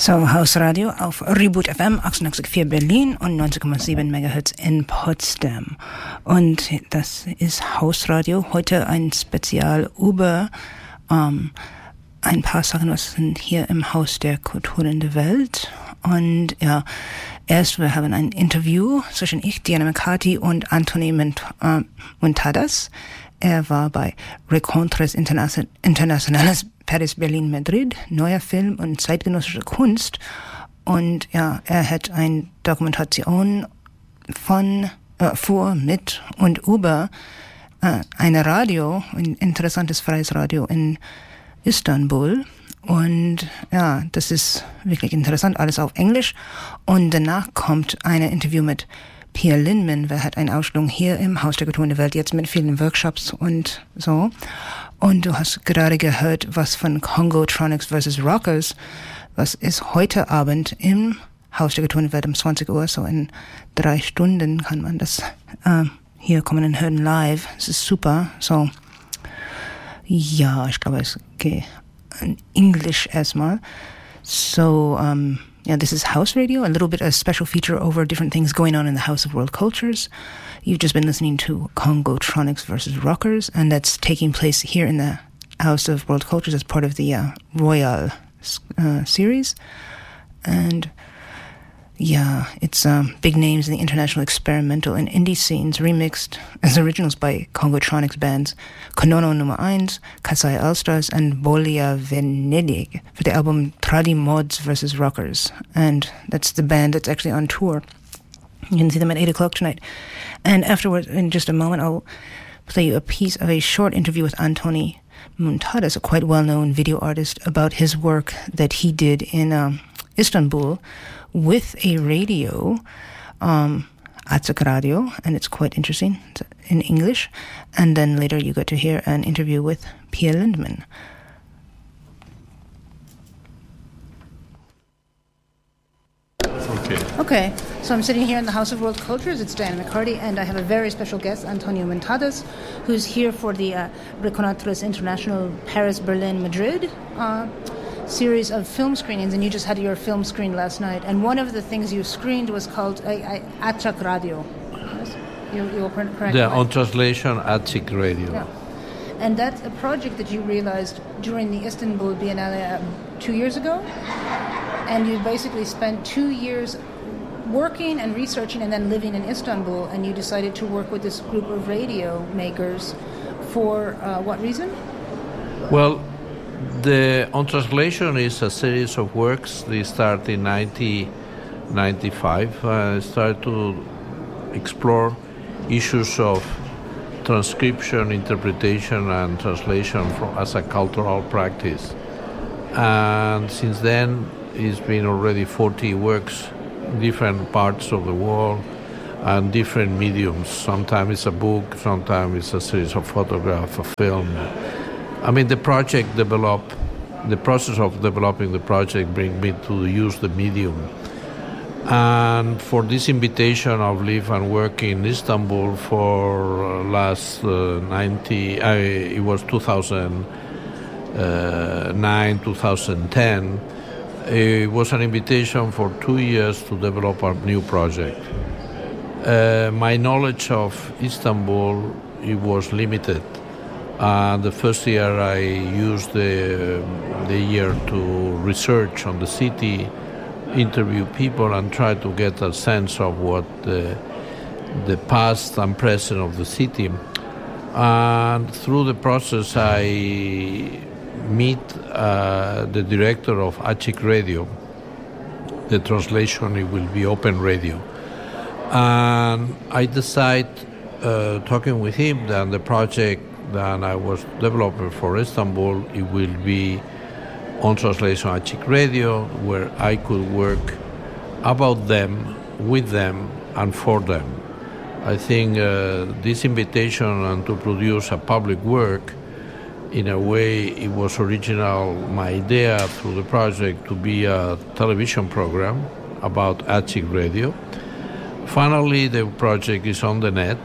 So, Hausradio auf Reboot FM 88,4 Berlin und 90,7 MHz in Potsdam. Und das ist Hausradio. Heute ein Spezial über ein paar Sachen, was sind hier im Haus der Kulturen der Welt. Und ja, erst wir haben ein Interview zwischen ich, Diana McCarthy und Anthony Muntadas. Er war bei Rencontres Internationales Paris, Berlin, Madrid, neuer Film und zeitgenössische Kunst. Und ja, er hat eine Dokumentation vor, mit und über ein Radio, ein interessantes freies Radio in Istanbul. Und ja, das ist wirklich interessant, alles auf Englisch. Und danach kommt ein Interview mit Pierre Lindman, wer hat eine Ausstellung hier im Haus der Kulturen der Welt, jetzt mit vielen Workshops und so. Und du hast gerade gehört, was von Congotronics vs. Rockers, was ist heute Abend im Haus der Kulturen der Welt um 20 Uhr, so in 3 Stunden kann man das hier kommen und hören live. Es ist super. So, ja, ich glaube, es geht in Englisch erstmal. So, yeah, this is House Radio, a little bit a special feature over different things going on in the House of World Cultures. You've just been listening to Congotronics vs. Rockers, and that's taking place here in the House of World Cultures as part of the Royal series. And yeah, it's big names in the international experimental and indie scenes remixed as originals by Congotronics bands Konono Nummer 1, Kasai Allstars, and Bolia Venedig for the album Tradi Mods vs. Rockers. And that's the band that's actually on tour. You can see them at 8 o'clock tonight. And afterwards, in just a moment, I'll play you a piece of a short interview with Anthony Muntadas, a quite well-known video artist, about his work that he did in Istanbul with a radio, Açık Radio, and it's quite interesting. It's in English. And then later you get to hear an interview with Pierre Lindman. Okay, so I'm sitting here in the House of World Cultures. It's Diana McCarty, and I have a very special guest, Antonio Muntadas, who's here for the Rencontres International Paris, Berlin, Madrid series of film screenings, and you just had your film screen last night. And one of the things you screened was called Açık Radio. Yes? You will correct me. Yeah, on translation, Açık Radio. Yeah. And that's a project that you realized during the Istanbul Biennale 2 years ago. And you basically spent 2 years working and researching and then living in Istanbul, and you decided to work with this group of radio makers for what reason? Well, the On Translation is a series of works. They start in 1995. I started to explore issues of transcription, interpretation, and translation as a cultural practice. And since then, it's been already 40 works in different parts of the world and different mediums. Sometimes it's a book, sometimes it's a series of photographs, a film. I mean, the process of developing the project brings me to use the medium. And for this invitation, I've lived and worked in Istanbul for last 2009, 2010. It was an invitation for 2 years to develop a new project. My knowledge of Istanbul, it was limited. The first year I used the year to research on the city, interview people, and try to get a sense of what the past and present of the city. And through the process, I meet the director of Açık Radio. The translation, it will be Open Radio. And I decide, talking with him, that the project that I was developing for Istanbul, it will be On Translation Açık Radio, where I could work about them, with them, and for them. I think this invitation and to produce a public work, in a way, it was original, my idea through the project, to be a television program about Açık Radio. Finally, the project is on the net,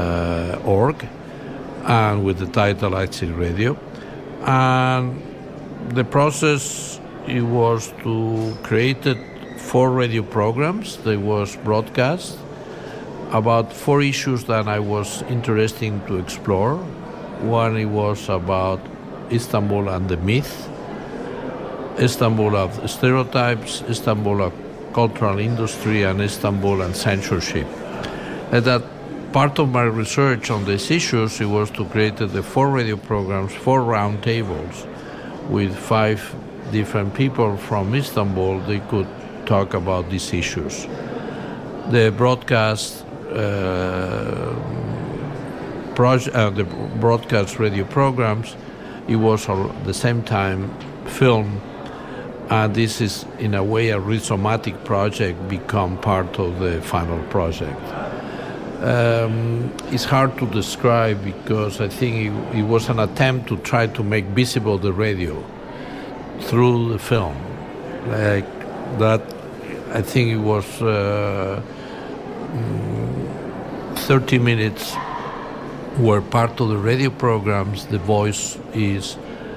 archives.org, and with the title Açık Radio. And The process, it was to create 4 radio programs. They was broadcast about 4 issues that I was interested to explore. One, it was about Istanbul and the myth, Istanbul of stereotypes, Istanbul of cultural industry, and Istanbul and censorship. And that part of my research on these issues, it was to create the 4 radio programs, 4 round tables with 5 different people from Istanbul. They could talk about these issues. The broadcast the broadcast radio programs, it was at the same time film, and this is in a way a rhizomatic project become part of the final project. It's hard to describe because I think it was an attempt to try to make visible the radio through the film. Like that, I think it was 30 minutes were part of the radio programs. The voice is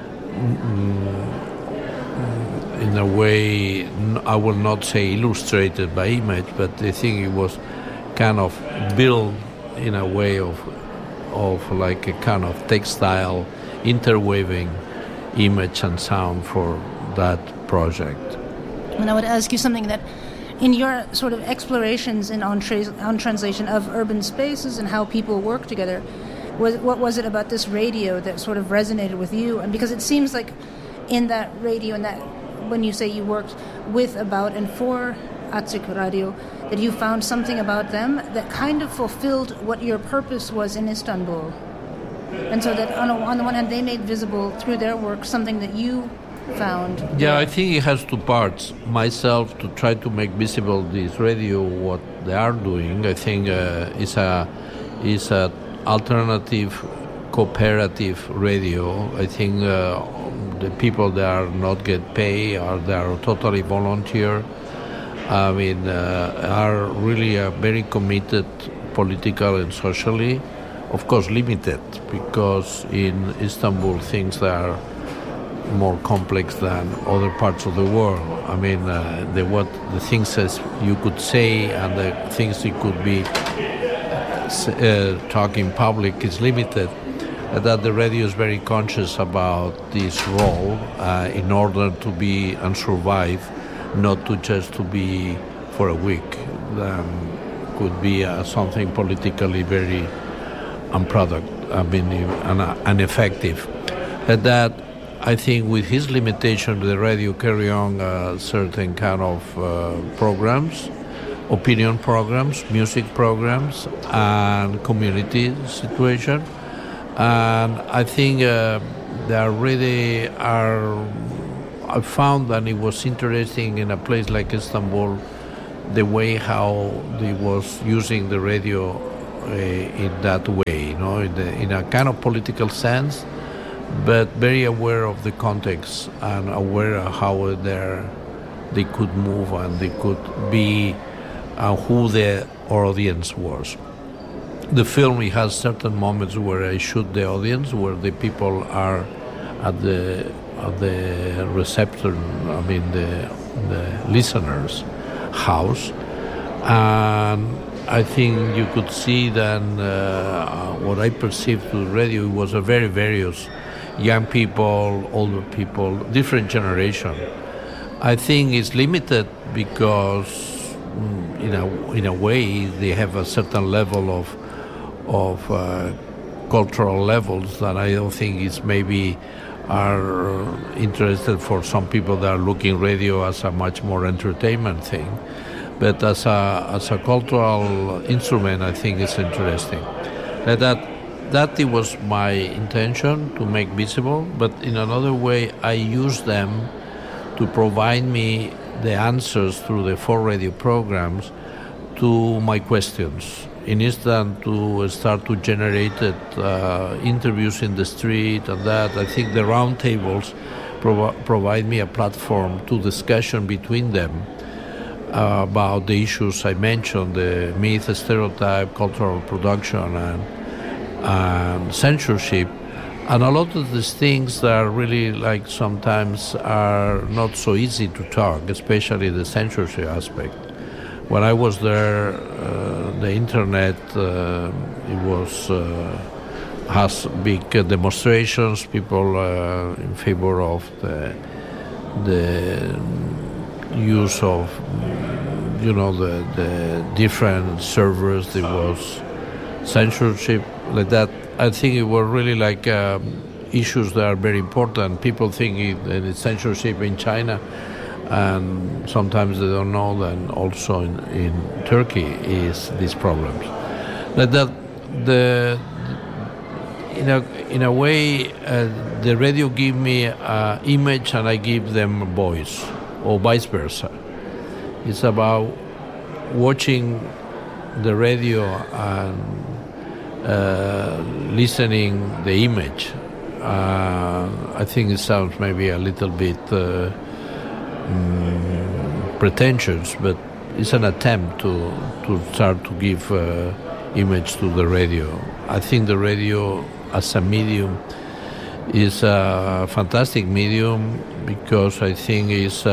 in a way, I will not say illustrated by image, but I think it was kind of built in a way of like a kind of textile interweaving image and sound for that project. And I would ask you something that in your sort of explorations on translation of urban spaces and how people work together, what was it about this radio that sort of resonated with you? And because it seems like in that radio, and that when you say you worked with, about, and for Açık Radio, that you found something about them that kind of fulfilled what your purpose was in Istanbul. And so that on the one hand, they made visible through their work something that you found. Yeah, I think it has 2 parts. Myself, to try to make visible this radio, what they are doing, I think is a alternative cooperative radio. I think the people that are not get paid, or they are totally volunteer, I mean, are really very committed politically and socially. Of course, limited, because in Istanbul things are more complex than other parts of the world. I mean, the things as you could say and the things you could be talk in public is limited. That the radio is very conscious about this role in order to be and survive, not to just to be for a week. Could be something politically very ineffective. That I think with his limitation, the radio carry on certain kind of programs, opinion programs, music programs, and community situation. And I think there really are. I found that it was interesting in a place like Istanbul, the way how they was using the radio in that way, in a kind of political sense, but very aware of the context and aware of how they could move and they could be who the audience was. The film, it has certain moments where I shoot the audience, where the people are at the receptor, the listener's house, and I think you could see then what I perceived through radio was a very various young people, older people, different generation. I think it's limited because in a way they have a certain level of cultural levels that I don't think is maybe are interested for some people that are looking radio as a much more entertainment thing. But as a cultural instrument, I think it's interesting. That it was my intention to make visible, but in another way, I use them to provide me the answers through the 4 radio programs to my questions. In instant to start to generate interviews in the street and that, I think the round tables provide me a platform to discussion between them about the issues I mentioned, the myth, stereotype, cultural production, and censorship, And a lot of these things are really like sometimes are not so easy to talk, especially the censorship aspect. When I was there, the internet has big demonstrations. People in favor of the use of the different servers. There was censorship like that. I think it were really like issues that are very important. People think that it's censorship in China, and sometimes they don't know that also in Turkey is these problems. Like that, in a way, the radio give me an image and I give them a voice, or vice versa. It's about watching the radio and listening the image. I think it sounds maybe a little bit pretentious, but it's an attempt to start to give image to the radio. I think the radio as a medium is a fantastic medium because I think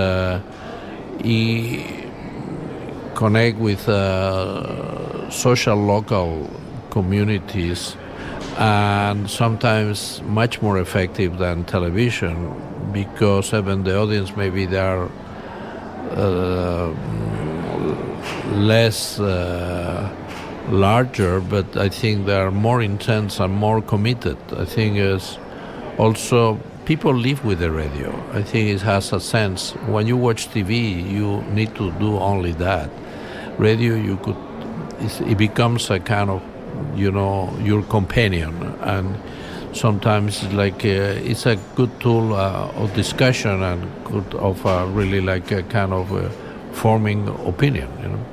it connect with social local communities, and sometimes much more effective than television, because even the audience maybe they are less larger, but I think they are more intense and more committed. I think is also people live with the radio. I think it has a sense. When you watch TV, you need to do only that. Radio, it becomes a kind of, your companion, and sometimes it's a good tool of discussion and good of really like a kind of forming opinion.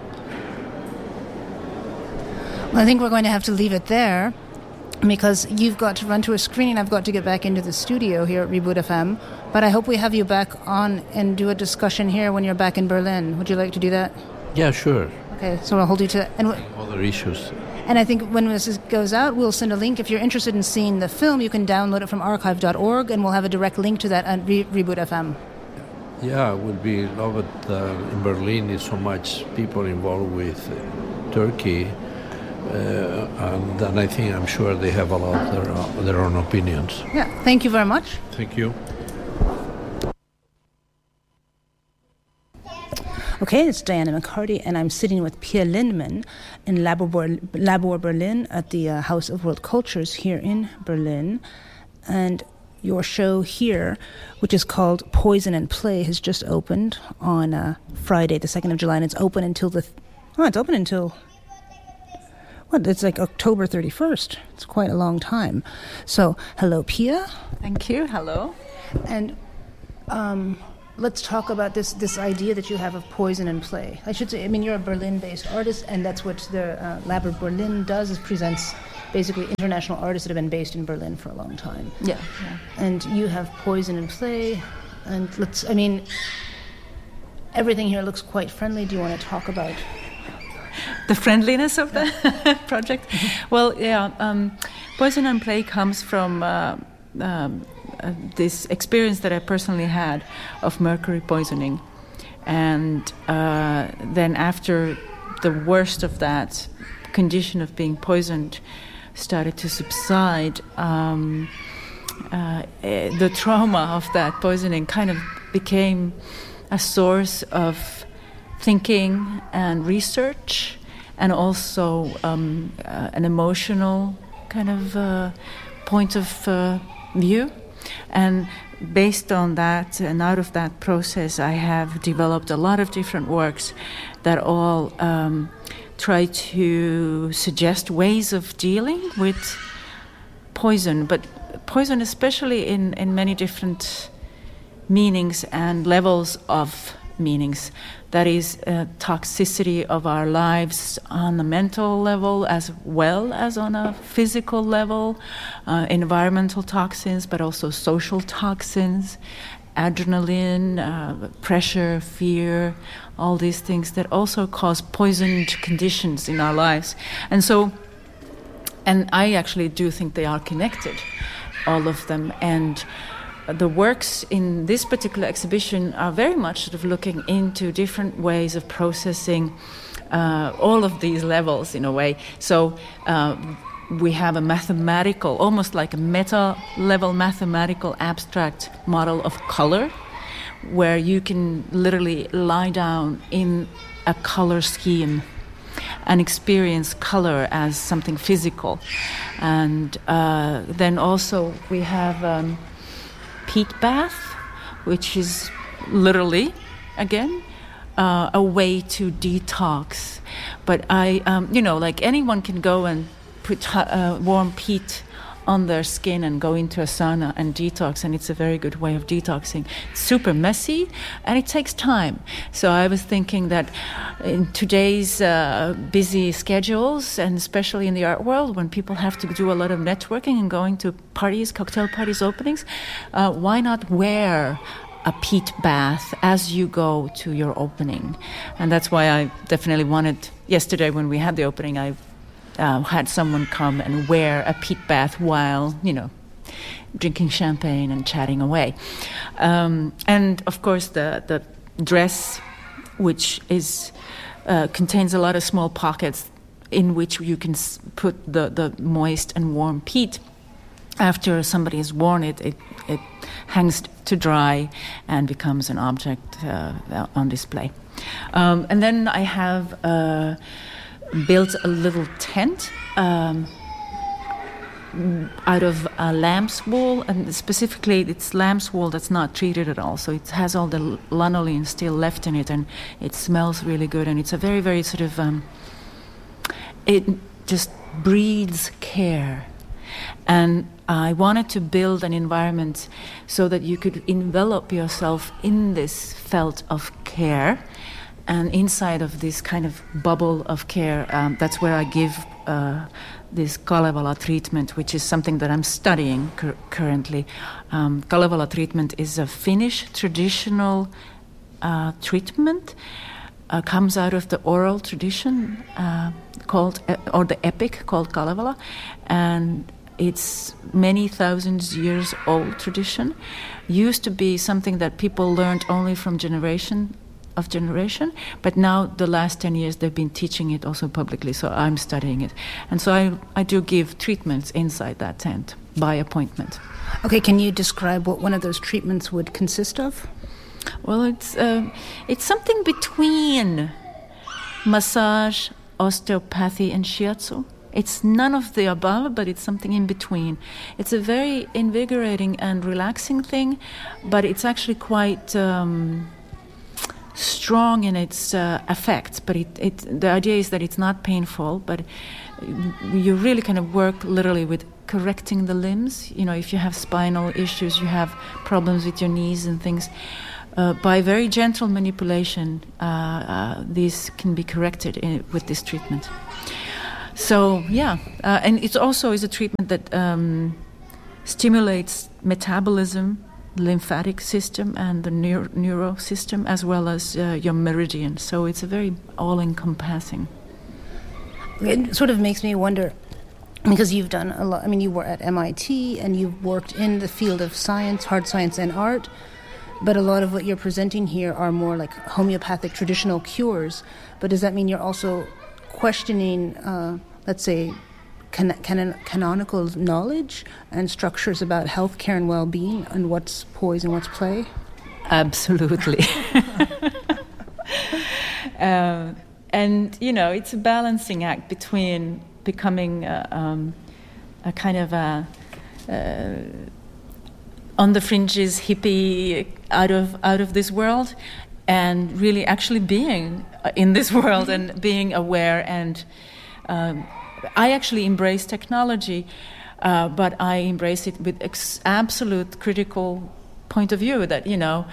Well, I think we're going to have to leave it there because you've got to run to a screening. I've got to get back into the studio here at Reboot FM, but I hope we have you back on and do a discussion here when you're back in Berlin. Would you like to do that? Yeah, sure. Okay, so I'll hold you to that. And other issues. And I think when this goes out, we'll send a link. If you're interested in seeing the film, you can download it from archive.org, and we'll have a direct link to that at Reboot FM. Yeah, it would be loved. In Berlin is so much people involved with Turkey, and I think I'm sure they have a lot of their own opinions. Yeah, thank you very much. Thank you. Okay, it's Diana McCarty, and I'm sitting with Pia Lindman in Labor Berlin at the House of World Cultures here in Berlin. And your show here, which is called Poison and Play, has just opened on Friday, the 2nd of July, and it's open until it's like October 31st. It's quite a long time. So, hello, Pia. Thank you. Hello. And let's talk about this idea that you have of poison and play. I should say, you're a Berlin-based artist, and that's what the Labor Berlin does, is presents basically international artists that have been based in Berlin for a long time. Yeah. And you have poison and play, and everything here looks quite friendly. Do you want to talk about the friendliness of the project? Well, yeah, poison and play comes from this experience that I personally had of mercury poisoning. And then after the worst of that condition of being poisoned started to subside, the trauma of that poisoning kind of became a source of thinking and research, and also an emotional kind of point of view. And based on that, and out of that process, I have developed a lot of different works that all try to suggest ways of dealing with poison, but poison especially in many different meanings and levels of meanings. That is toxicity of our lives on the mental level as well as on a physical level, environmental toxins, but also social toxins, adrenaline, pressure, fear, all these things that also cause poisoned conditions in our lives. And I actually do think they are connected. all of them. And the works in this particular exhibition are very much sort of looking into different ways of processing all of these levels in a way. So we have a mathematical, almost like a meta-level mathematical abstract model of color, where you can literally lie down in a color scheme and experience color as something physical. And then also we have peat bath, which is literally, again, a way to detox. But like anyone can go and put warm peat on their skin and go into a sauna and detox, and it's a very good way of detoxing. It's super messy and it takes time. So I was thinking that in today's busy schedules, and especially in the art world, when people have to do a lot of networking and going to parties, cocktail parties, openings, why not wear a peat bath as you go to your opening? And that's why I definitely wanted, yesterday when we had the opening, I had someone come and wear a peat bath while, drinking champagne and chatting away. And of course the dress, which is contains a lot of small pockets in which you can put the moist and warm peat. After somebody has worn it, it hangs to dry and becomes an object on display. And then I have built a little tent out of lamb's wool, and specifically it's lamb's wool that's not treated at all, so it has all the lanolin still left in it, and it smells really good, and it's a very, very sort of it just breeds care. And I wanted to build an environment so that you could envelop yourself in this felt of care. And inside of this kind of bubble of care, that's where I give this Kalevala treatment, which is something that I'm studying currently. Kalevala treatment is a Finnish traditional treatment, comes out of the oral tradition called, or the epic called Kalevala, and it's many thousands years old tradition. Used to be something that people learned only from generation, but now the last 10 years they've been teaching it also publicly, so I'm studying it. And so I do give treatments inside that tent by appointment. Okay, can you describe what one of those treatments would consist of? Well, it's something between massage, osteopathy, and shiatsu. It's none of the above, but it's something in between. It's a very invigorating and relaxing thing, but it's actually quite strong in its effects. But the idea is that it's not painful, but you really kind of work literally with correcting the limbs. If you have spinal issues, you have problems with your knees and things, by very gentle manipulation, these can be corrected with this treatment. So, and it also is a treatment that stimulates metabolism, lymphatic system, and the neuro system, as well as your meridian. So it's a very all-encompassing. It sort of makes me wonder, because you've done a lot. I mean, you were at MIT and you've worked in the field of science, hard science, and art. But a lot of what you're presenting here are more like homeopathic traditional cures. But does that mean you're also questioning, let's say, canonical knowledge and structures about healthcare and well-being, and what's poise and what's play? Absolutely. And, it's a balancing act between becoming a kind of a on the fringes hippie out of this world, and really actually being in this world and being aware. And I actually embrace technology, but I embrace it with absolute critical point of view that,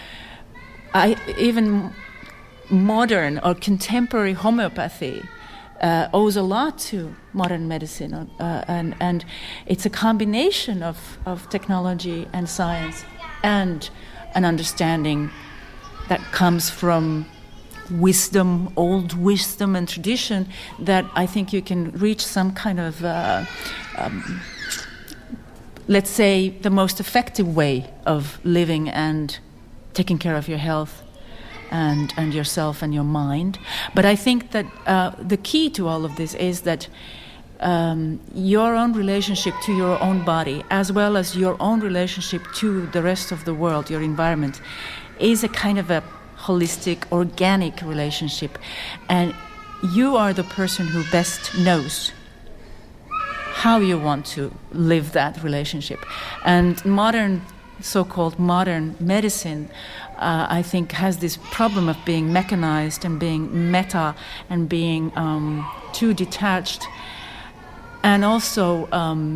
even modern or contemporary homeopathy owes a lot to modern medicine, and it's a combination of technology and science and an understanding that comes from wisdom, old wisdom and tradition, that I think you can reach some kind of let's say, the most effective way of living and taking care of your health and yourself and your mind. But I think that the key to all of this is that your own relationship to your own body, as well as your own relationship to the rest of the world, your environment, is a kind of a holistic, organic relationship. And you are the person who best knows how you want to live that relationship. And so-called modern medicine, I think, has this problem of being mechanized and being meta and being too detached, and also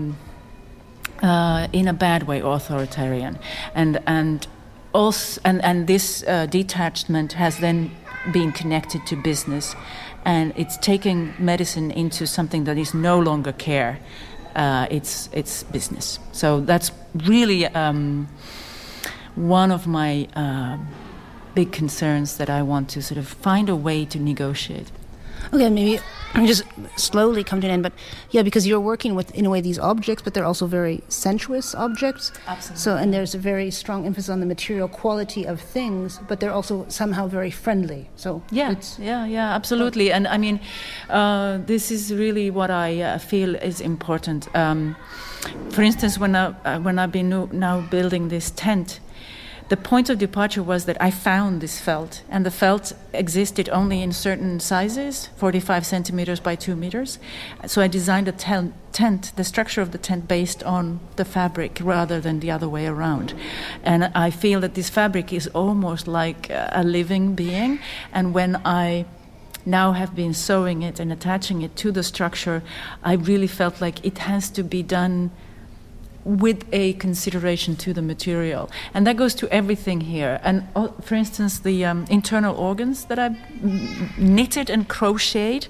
in a bad way authoritarian. And this detachment has then been connected to business, and it's taking medicine into something that is no longer care. It's business. So that's really one of my big concerns that I want to sort of find a way to negotiate. Okay, maybe just slowly come to an end, but yeah, because you're working with, in a way, these objects, but they're also very sensuous objects. Absolutely. So, and there's a very strong emphasis on the material quality of things, but they're also somehow very friendly. So yeah, absolutely. And I mean, this is really what I feel is important. For instance, when I've been now building this tent, the point of departure was that I found this felt, and the felt existed only in certain sizes, 45 centimeters by 2 meters. So I designed a tent, the structure of the tent, based on the fabric rather than the other way around. And I feel that this fabric is almost like a living being. And when I now have been sewing it and attaching it to the structure, I really felt like it has to be done with a consideration to the material. And that goes to everything here. And for instance, the internal organs that I've knitted and crocheted,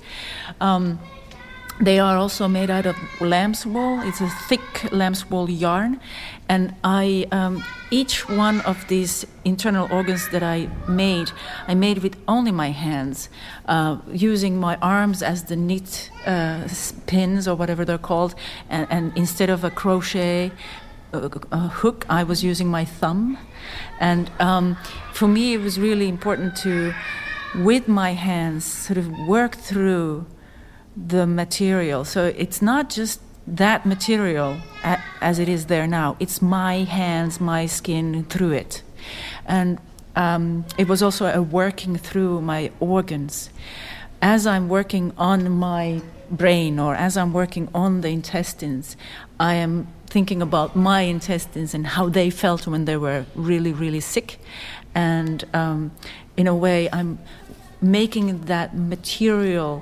they are also made out of lamb's wool. It's a thick lamb's wool yarn. And each one of these internal organs that I made with only my hands, using my arms as the knit pins or whatever they're called. And instead of a crochet hook, I was using my thumb. And for me, it was really important to, with my hands, sort of work through the material. So it's not just that material as it is there now. It's my hands, my skin through it. And it was also a working through my organs. As I'm working on my brain, or as I'm working on the intestines, I am thinking about my intestines and how they felt when they were really, really sick. And in a way, I'm making that material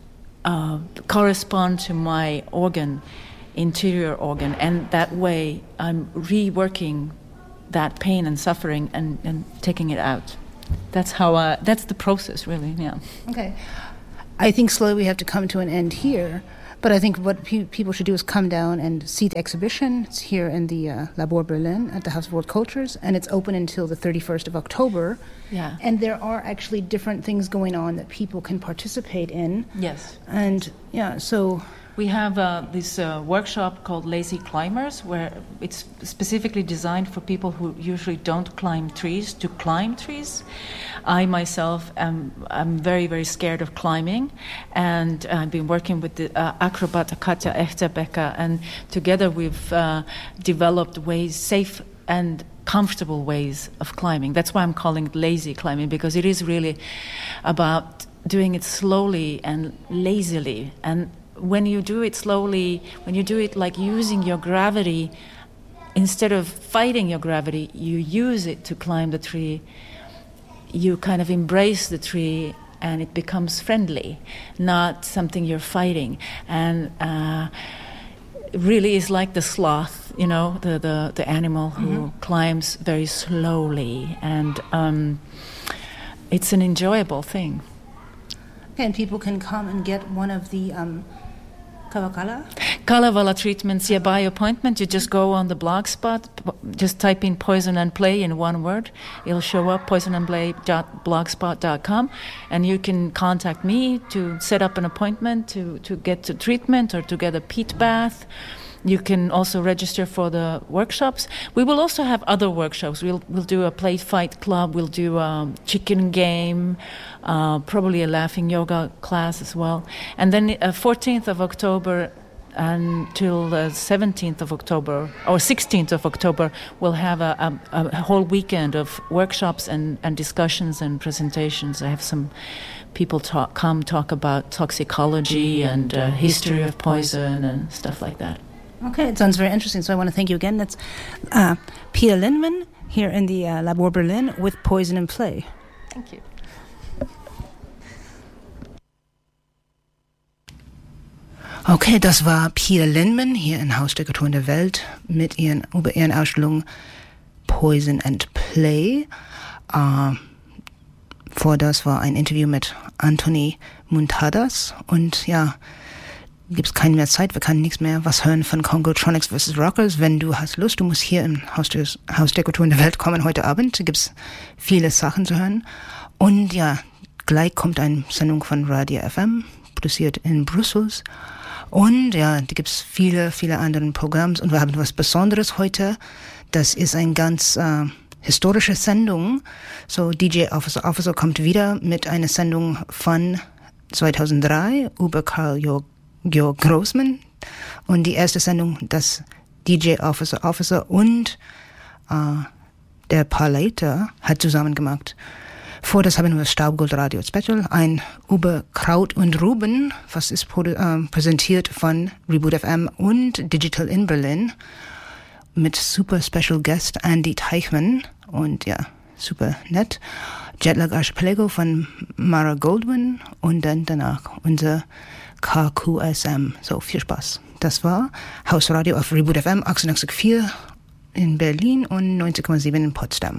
correspond to my organ, interior organ, and that way I'm reworking that pain and suffering and taking it out. That's how. That's the process, really. Yeah. Okay. I think slowly we have to come to an end here, but I think what people should do is come down and see the exhibition. It's here in the Labor Berlin at the House of World Cultures, and it's open until the 31st of October. Yeah. And there are actually different things going on that people can participate in. Yes. And yeah, so we have this workshop called Lazy Climbers, where it's specifically designed for people who usually don't climb trees to climb trees. I myself am very, very scared of climbing, and I've been working with the acrobat Katja Echtebecker, and together we've developed safe and comfortable ways of climbing. That's why I'm calling it lazy climbing, because it is really about doing it slowly and lazily. And when you do it slowly, when you do it like using your gravity, instead of fighting your gravity, you use it to climb the tree. You kind of embrace the tree, and it becomes friendly, not something you're fighting. And it really is like the sloth, the animal who climbs very slowly, and it's an enjoyable thing. And people can come and get one of the Kalevala treatments, by appointment. You just go on the blogspot, just type in Poison and Play in one word. It'll show up, poisonandplay.blogspot.com, and you can contact me to set up an appointment to get to treatment or to get a peat bath. you can also register for the workshops. We will also have other workshops. We'll do a play fight club. We'll do a chicken game, probably a laughing yoga class as well. And then 14th of October until the 17th of October or 16th of October, we'll have a whole weekend of workshops and discussions and presentations. I have some people talk about toxicology and history of poison and stuff like that. Okay, it sounds very interesting. So I want to thank you again. That's Pia Lindman here in the Labor Berlin with Poison in Play. Thank you. Okay, das war Pia Lindman hier in Haus der Kultur in der Welt mit über ihren Ausstellung Poison and Play. Vor das war ein Interview mit Anthony Muntadas und ja, gibt's keine mehr Zeit, wir können nichts mehr was hören von Congotronics vs. Rockers. Wenn du hast Lust, du musst hier im Haus der Kultur in der Welt kommen heute Abend. Da gibt's viele Sachen zu hören. Und ja, gleich kommt eine Sendung von Radio FM, produziert in Brüssel. Und ja, da gibt's viele, viele andere Programme. Und wir haben was Besonderes heute. Das ist eine ganz historische Sendung. So, DJ Officer kommt wieder mit einer Sendung von 2003 über Karl Georg Grossman. Und die erste Sendung, das DJ Officer und der Paul Leiter hat zusammen gemacht. Vor das haben wir das Staubgold-Radio Special, ein über Kraut und Rüben, was ist präsentiert von Reboot FM und Digital in Berlin mit super Special Guest Andy Teichmann und ja, super nett. Jetlag Archipelago von Mara Goldwyn und dann danach unser KQSM. So, viel Spaß. Das war Hausradio auf Reboot FM 88,4 in Berlin und 90,7 in Potsdam.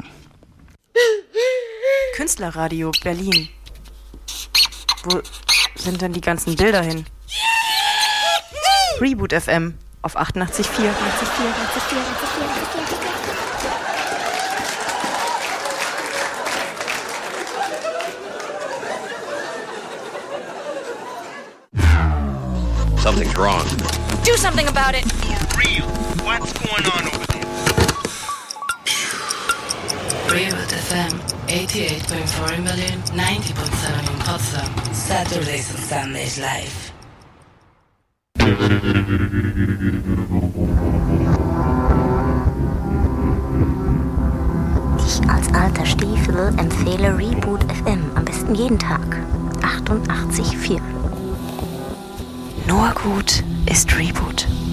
Künstlerradio Berlin. Wo sind denn die ganzen Bilder hin? Reboot FM auf 88,4. Something's wrong. Do something about it. Real. What's going on over there? Reboot FM 88.4 in Berlin, 90.7 in Potsdam. Saturdays and Sundays live. Ich als alter Stiefel empfehle Reboot FM am besten jeden Tag. 88,4. Nur gut ist Reboot.